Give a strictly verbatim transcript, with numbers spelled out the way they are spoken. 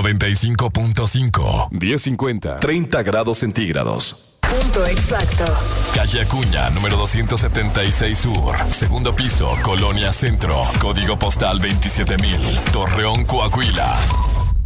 noventa y cinco punto cinco. diez cincuenta. treinta grados centígrados. Punto exacto. Calle Acuña, número doscientos setenta y seis Sur. Segundo piso, Colonia Centro. Código postal veintisiete mil. Torreón, Coahuila.